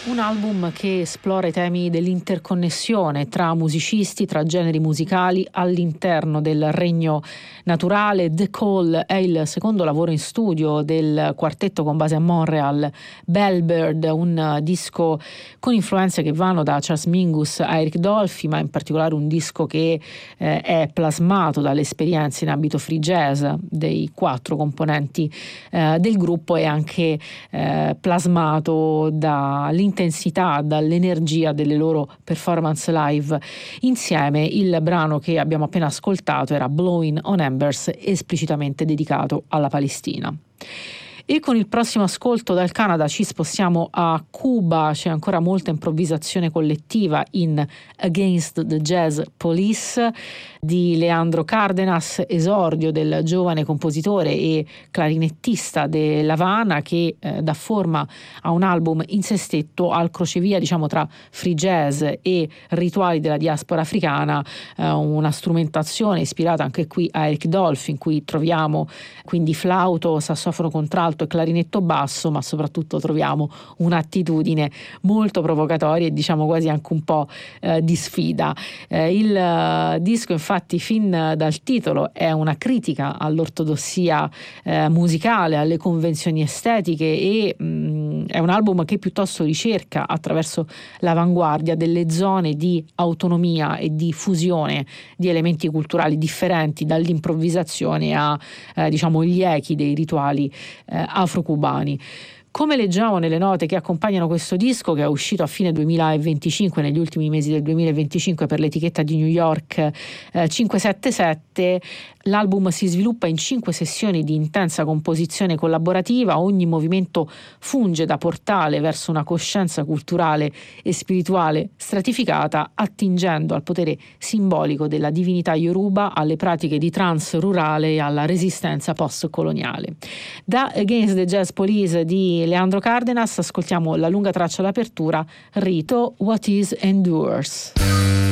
Un album che esplora i temi dell'interconnessione tra musicisti, tra generi musicali all'interno del regno naturale. The Call è il secondo lavoro in studio del quartetto con base a Montreal, Bellbird, un disco con influenze che vanno da Charles Mingus a Eric Dolphy, ma in particolare un disco che è plasmato dalle esperienze in ambito free jazz dei 4 componenti del gruppo e anche plasmato dall'intensità, dall'energia delle loro performance live insieme. Il brano che abbiamo appena ascoltato era Blowing on Embers, esplicitamente dedicato alla Palestina. E con il prossimo ascolto dal Canada ci spostiamo a Cuba. C'è ancora molta improvvisazione collettiva in Against the Jazz Police di Leandro Cárdenas, esordio del giovane compositore e clarinettista dell'Havana, che dà forma a un album in sé stretto al crocevia, diciamo, tra free jazz e rituali della diaspora africana, una strumentazione ispirata anche qui a Eric Dolphy, in cui troviamo quindi flauto, sassofono contralto e clarinetto basso, ma soprattutto troviamo un'attitudine molto provocatoria e diciamo quasi anche un po' di sfida. Il disco infatti fin dal titolo è una critica all'ortodossia musicale, alle convenzioni estetiche e è un album che piuttosto ricerca attraverso l'avanguardia delle zone di autonomia e di fusione di elementi culturali differenti, dall'improvvisazione a diciamo gli echi dei rituali afro-cubani. Come leggiamo nelle note che accompagnano questo disco, che è uscito a fine 2025, negli ultimi mesi del 2025 per l'etichetta di New York 577, l'album si sviluppa in 5 sessioni di intensa composizione collaborativa. Ogni movimento funge da portale verso una coscienza culturale e spirituale stratificata, attingendo al potere simbolico della divinità Yoruba, alle pratiche di trance rurale e alla resistenza post-coloniale. Da Against the Jazz Police di Leandro Cárdenas ascoltiamo la lunga traccia d'apertura, Rito What Is Endures.